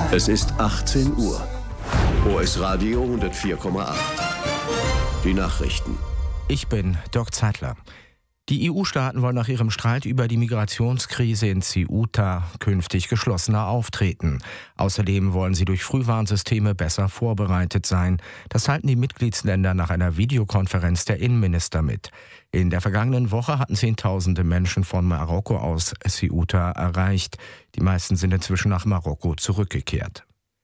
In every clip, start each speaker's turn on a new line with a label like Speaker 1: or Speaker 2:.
Speaker 1: Es ist 18 Uhr. OS Radio 104,8. Die Nachrichten.
Speaker 2: Ich bin Dirk Zeitler. Die EU-Staaten wollen nach ihrem Streit über die Migrationskrise in Ceuta künftig geschlossener auftreten. Außerdem wollen sie durch Frühwarnsysteme besser vorbereitet sein. Das halten die Mitgliedsländer nach einer Videokonferenz der Innenminister mit. In der vergangenen Woche hatten Zehntausende Menschen von Marokko aus Ceuta erreicht. Die meisten sind inzwischen nach Marokko zurückgekehrt.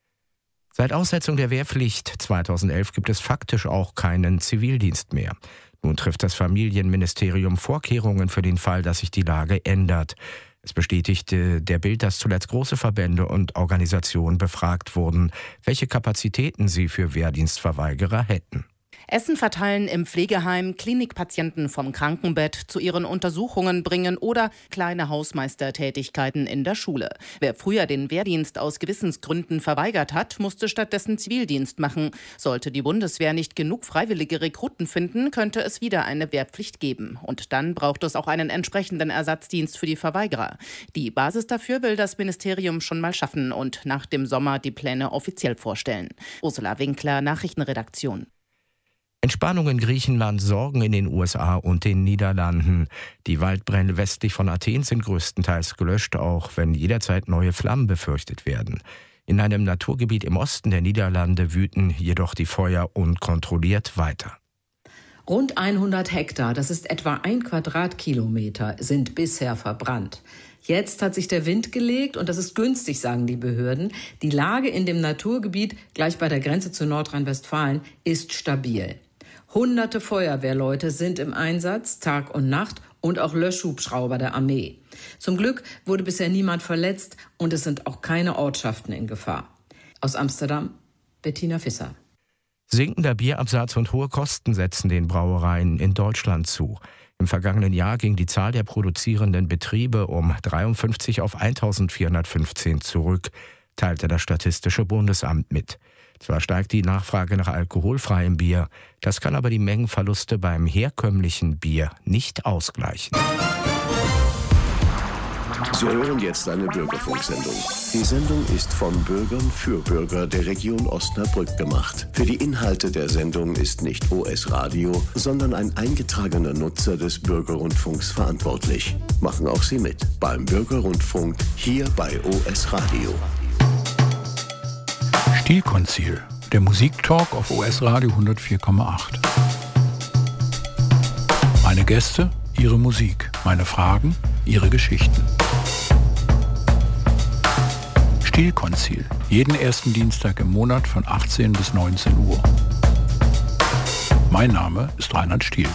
Speaker 2: Seit Aussetzung der Wehrpflicht 2011 gibt es faktisch auch keinen Zivildienst mehr. Nun trifft das Familienministerium Vorkehrungen für den Fall, dass sich die Lage ändert. Es bestätigte der Bild, dass zuletzt große Verbände und Organisationen befragt wurden, welche Kapazitäten sie für Wehrdienstverweigerer hätten.
Speaker 3: Essen verteilen im Pflegeheim, Klinikpatienten vom Krankenbett zu ihren Untersuchungen bringen oder kleine Hausmeistertätigkeiten in der Schule. Wer früher den Wehrdienst aus Gewissensgründen verweigert hat, musste stattdessen Zivildienst machen. Sollte die Bundeswehr nicht genug freiwillige Rekruten finden, könnte es wieder eine Wehrpflicht geben. Und dann braucht es auch einen entsprechenden Ersatzdienst für die Verweigerer. Die Basis dafür will das Ministerium schon mal schaffen und nach dem Sommer die Pläne offiziell vorstellen. Ursula Winkler, Nachrichtenredaktion.
Speaker 2: Entspannung in Griechenland, Sorgen in den USA und den Niederlanden. Die Waldbrände westlich von Athen sind größtenteils gelöscht, auch wenn jederzeit neue Flammen befürchtet werden. In einem Naturgebiet im Osten der Niederlande wüten jedoch die Feuer unkontrolliert weiter.
Speaker 4: Rund 100 Hektar, das ist etwa 1 Quadratkilometer, sind bisher verbrannt. Jetzt hat sich der Wind gelegt und das ist günstig, sagen die Behörden. Die Lage in dem Naturgebiet, gleich bei der Grenze zu Nordrhein-Westfalen, ist stabil. Hunderte Feuerwehrleute sind im Einsatz, Tag und Nacht, und auch Löschhubschrauber der Armee. Zum Glück wurde bisher niemand verletzt und es sind auch keine Ortschaften in Gefahr. Aus Amsterdam, Bettina Visser.
Speaker 2: Sinkender Bierabsatz und hohe Kosten setzen den Brauereien in Deutschland zu. Im vergangenen Jahr ging die Zahl der produzierenden Betriebe um 53 auf 1415 zurück, teilte das Statistische Bundesamt mit. Zwar steigt die Nachfrage nach alkoholfreiem Bier, das kann aber die Mengenverluste beim herkömmlichen Bier nicht ausgleichen.
Speaker 1: Sie hören jetzt eine Bürgerfunksendung. Die Sendung ist von Bürgern für Bürger der Region Osnabrück gemacht. Für die Inhalte der Sendung ist nicht OS Radio, sondern ein eingetragener Nutzer des Bürgerrundfunks verantwortlich. Machen auch Sie mit beim Bürgerrundfunk hier bei OS Radio.
Speaker 5: Stilkonzil, der Musiktalk auf OS Radio 104,8. Meine Gäste, ihre Musik, meine Fragen, ihre Geschichten. Stilkonzil, jeden ersten Dienstag im Monat von 18 bis 19 Uhr. Mein Name ist Reinhard Stiel.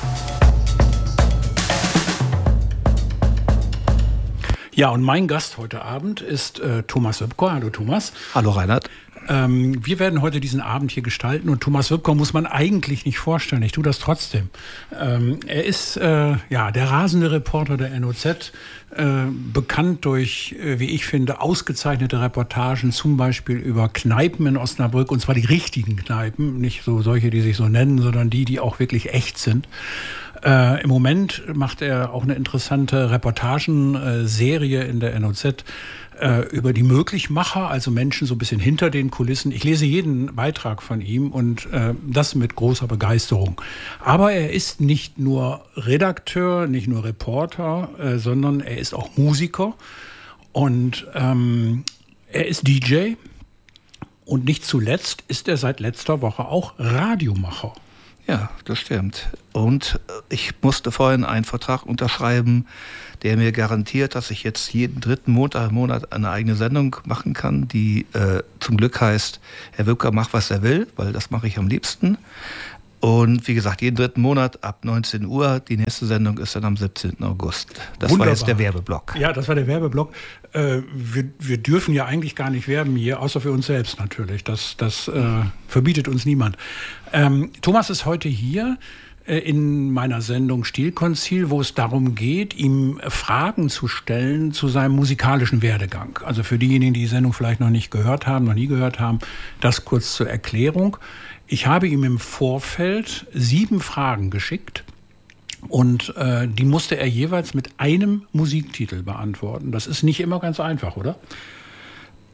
Speaker 5: Ja, und mein Gast heute Abend ist Thomas Wipker. Hallo Thomas.
Speaker 6: Hallo Reinhard.
Speaker 5: Wir werden heute diesen Abend hier gestalten und Thomas Wipker muss man eigentlich nicht vorstellen. Ich tue das trotzdem. Er ist der rasende Reporter der NOZ, bekannt durch, wie ich finde, ausgezeichnete Reportagen, zum Beispiel über Kneipen in Osnabrück, und zwar die richtigen Kneipen, nicht so solche, die sich so nennen, sondern die auch wirklich echt sind. Im Moment macht er auch eine interessante Reportagenserie in der NOZ über die Möglichmacher, also Menschen so ein bisschen hinter den Kulissen. Ich lese jeden Beitrag von ihm und das mit großer Begeisterung. Aber er ist nicht nur Redakteur, nicht nur Reporter, sondern er ist auch Musiker und er ist DJ und nicht zuletzt ist er seit letzter Woche auch Radiomacher.
Speaker 6: Ja, das stimmt. Und ich musste vorhin einen Vertrag unterschreiben, der mir garantiert, dass ich jetzt jeden dritten Montag im Monat eine eigene Sendung machen kann, die zum Glück heißt, Herr Wipker macht, was er will, weil das mache ich am liebsten. Und wie gesagt, jeden dritten Monat ab 19 Uhr. Die nächste Sendung ist dann am 17. August. Das Wunderbar. War jetzt der Werbeblock.
Speaker 5: Ja, das war der Werbeblock. Wir dürfen ja eigentlich gar nicht werben hier, außer für uns selbst natürlich. Das verbietet uns niemand. Thomas ist heute hier in meiner Sendung Stilkonzil, wo es darum geht, ihm Fragen zu stellen zu seinem musikalischen Werdegang. Also für diejenigen, die die Sendung vielleicht noch nie gehört haben, das kurz zur Erklärung. Ich habe ihm im Vorfeld 7 Fragen geschickt und die musste er jeweils mit einem Musiktitel beantworten. Das ist nicht immer ganz einfach, oder?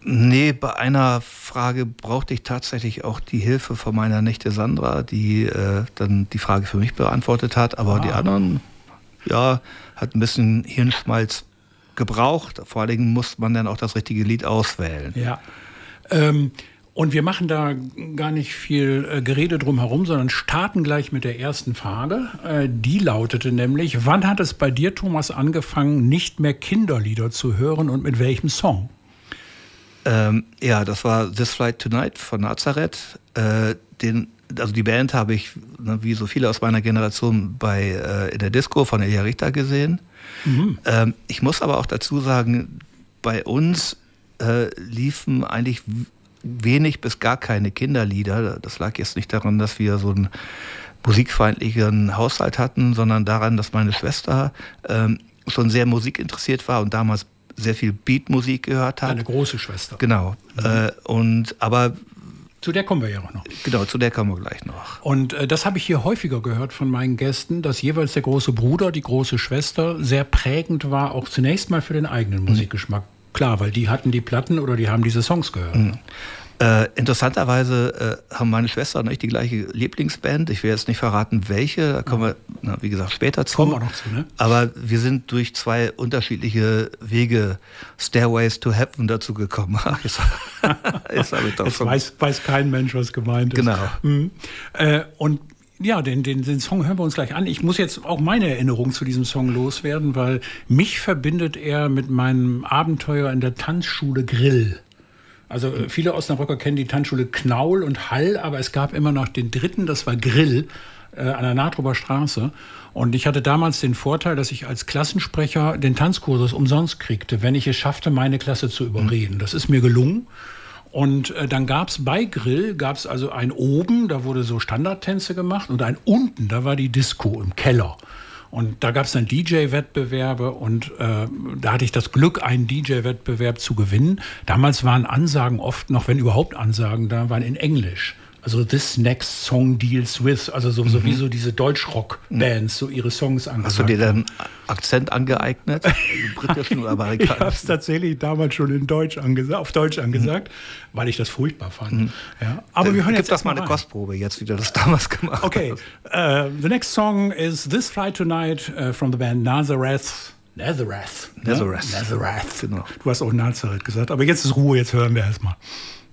Speaker 6: Nee, bei einer Frage brauchte ich tatsächlich auch die Hilfe von meiner Nichte Sandra, die dann die Frage für mich beantwortet hat. Aber die anderen, ja, hat ein bisschen Hirnschmalz gebraucht. Vor allen Dingen muss man dann auch das richtige Lied auswählen.
Speaker 5: Ja. Und wir machen da gar nicht viel Gerede drum herum, sondern starten gleich mit der ersten Frage. Die lautete nämlich: Wann hat es bei dir, Thomas, angefangen, nicht mehr Kinderlieder zu hören und mit welchem Song?
Speaker 6: Ja, das war This Flight Tonight von Nazareth. Also die Band habe ich, wie so viele aus meiner Generation, in der Disco von Ilja Richter gesehen. Mhm. Ich muss aber auch dazu sagen, bei uns liefen eigentlich wenig bis gar keine Kinderlieder. Das lag jetzt nicht daran, dass wir so einen musikfeindlichen Haushalt hatten, sondern daran, dass meine Schwester schon sehr musikinteressiert war und damals sehr viel Beatmusik gehört hat.
Speaker 5: Eine große Schwester.
Speaker 6: Genau. Aber
Speaker 5: zu der kommen wir ja auch noch.
Speaker 6: Genau, zu der kommen wir gleich noch.
Speaker 5: Und das habe ich hier häufiger gehört von meinen Gästen, dass jeweils der große Bruder, die große Schwester sehr prägend war, auch zunächst mal für den eigenen Musikgeschmack. Klar, weil die hatten die Platten oder die haben diese Songs gehört. Mhm.
Speaker 6: Interessanterweise haben meine Schwester und ich die gleiche Lieblingsband. Ich will jetzt nicht verraten, welche. Da kommen wir, wie gesagt, später zu.
Speaker 5: Kommen wir noch zu, ne?
Speaker 6: Aber wir sind durch 2 unterschiedliche Wege, Stairways to Heaven, dazu gekommen.
Speaker 5: Jetzt weiß kein Mensch, was gemeint ist.
Speaker 6: Genau.
Speaker 5: Mhm. Und ja, den Song hören wir uns gleich an. Ich muss jetzt auch meine Erinnerung zu diesem Song loswerden, weil mich verbindet er mit meinem Abenteuer in der Tanzschule Grill. Also viele Osnabrücker kennen die Tanzschule Knaul und Hall, aber es gab immer noch den dritten, das war Grill an der Nahtruber Straße. Und ich hatte damals den Vorteil, dass ich als Klassensprecher den Tanzkursus umsonst kriegte, wenn ich es schaffte, meine Klasse zu überreden. Das ist mir gelungen. Und dann gab es bei Grill, also ein oben, da wurde so Standardtänze gemacht, und ein unten, da war die Disco im Keller. Und da gab es dann DJ-Wettbewerbe und da hatte ich das Glück, einen DJ-Wettbewerb zu gewinnen. Damals waren Ansagen oft noch, wenn überhaupt Ansagen da waren, in Englisch. Also This Next Song Deals With, also so wie so diese Deutschrock-Bands so ihre Songs angesagt.
Speaker 6: Hast du dir dann Akzent angeeignet? Britischen oder amerikanischen?
Speaker 5: Ich habe es tatsächlich damals schon auf Deutsch angesagt, weil ich das furchtbar fand. Mhm. Ja. Aber wir hören jetzt
Speaker 6: das mal eine Kostprobe, jetzt wie du das damals gemacht hast.
Speaker 5: Okay, the next song is This Flight Tonight from the band Nazareth. Nazareth.
Speaker 6: Genau.
Speaker 5: Du hast auch Nazareth gesagt, aber jetzt ist Ruhe, jetzt hören wir erstmal.